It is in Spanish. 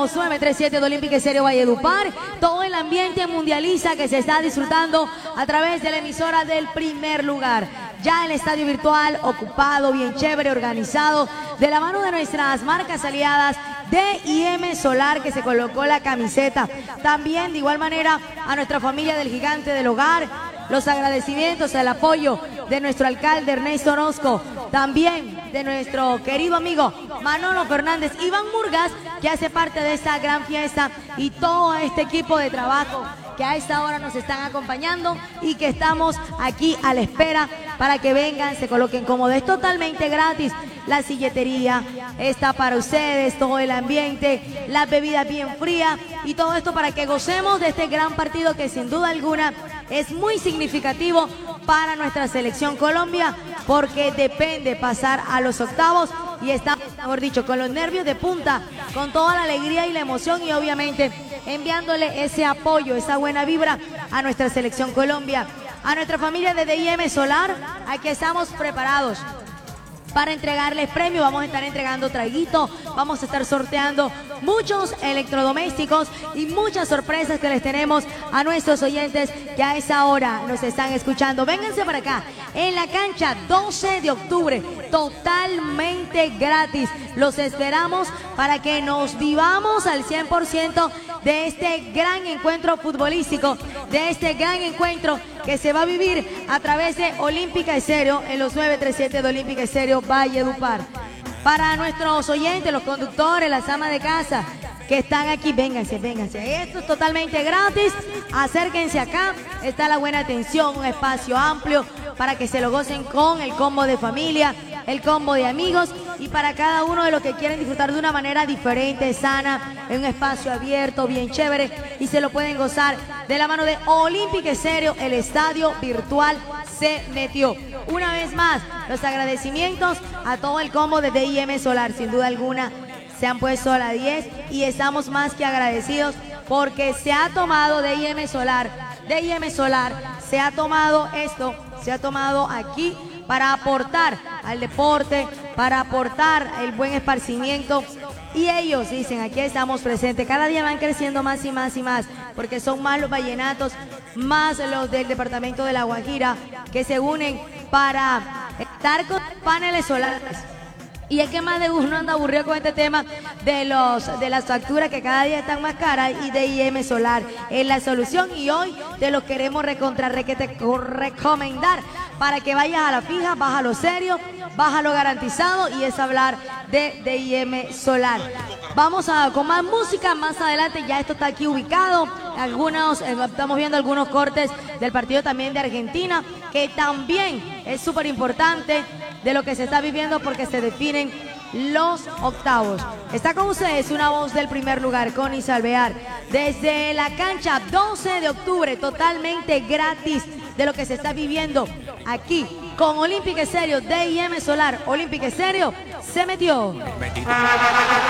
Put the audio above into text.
los 937 de Olímpica Estéreo Valledupar, todo el ambiente mundialista que se está disfrutando a través de la emisora del primer lugar. Ya el estadio virtual ocupado, bien chévere, organizado, de la mano de nuestras marcas aliadas DIM Solar, que se colocó la camiseta. También de igual manera a nuestra familia del Gigante del Hogar, los agradecimientos al apoyo de nuestro alcalde Ernesto Orozco, también de nuestro querido amigo Manolo Fernández, Iván Murgas, que hace parte de esta gran fiesta, y todo este equipo de trabajo que a esta hora nos están acompañando y que estamos aquí a la espera para que vengan, se coloquen cómodos. Es totalmente gratis. La silletería está para ustedes, todo el ambiente, las bebidas bien frías y todo esto para que gocemos de este gran partido que sin duda alguna es muy significativo para nuestra selección Colombia, porque depende pasar a los octavos y está, mejor dicho, con los nervios de punta, con toda la alegría y la emoción y obviamente enviándole ese apoyo, esa buena vibra a nuestra selección Colombia. A nuestra familia de DIM Solar, aquí estamos preparados para entregarles premios. Vamos a estar entregando traguito, vamos a estar sorteando muchos electrodomésticos y muchas sorpresas que les tenemos a nuestros oyentes que a esa hora nos están escuchando. Vénganse para acá, en la cancha 12 de octubre, totalmente gratis. Los esperamos para que nos vivamos al 100% de este gran encuentro futbolístico, de este gran encuentro que se va a vivir a través de Olímpica Estéreo en los 937 de Olímpica Estéreo Valledupar. Para nuestros oyentes, los conductores, las amas de casa que están aquí, vénganse, vénganse. Esto es totalmente gratis. Acérquense acá. Está la buena atención, un espacio amplio para que se lo gocen con el combo de familia, el combo de amigos y para cada uno de los que quieren disfrutar de una manera diferente, sana, en un espacio abierto, bien chévere, y se lo pueden gozar de la mano de Olímpica Estéreo. El estadio virtual se metió. Una vez más, los agradecimientos a todo el combo de DIM Solar, sin duda alguna, se han puesto a la 10 y estamos más que agradecidos porque se ha tomado DIM Solar, se ha tomado esto, se ha tomado aquí para aportar al deporte, para aportar el buen esparcimiento. Y ellos dicen, aquí estamos presentes, cada día van creciendo más y más y más, porque son más los vallenatos, más los del departamento de La Guajira, que se unen para estar con paneles solares. Y es que más de uno anda aburrido con este tema de las facturas que cada día están más caras, y DIM Solar es la solución, y hoy te lo queremos recomendar para que vayas a la fija, bájalo serio, bájalo garantizado, y es hablar de DIM Solar. Vamos con más música más adelante, ya esto está aquí ubicado. Estamos viendo algunos cortes del partido también de Argentina, que también es súper importante de lo que se está viviendo porque se definen los octavos. Está con ustedes una voz del primer lugar, Connie Salvear, desde la cancha 12 de octubre, totalmente gratis de lo que se está viviendo aquí con Olímpica Estéreo, DIM Solar. Olímpica Estéreo se metió.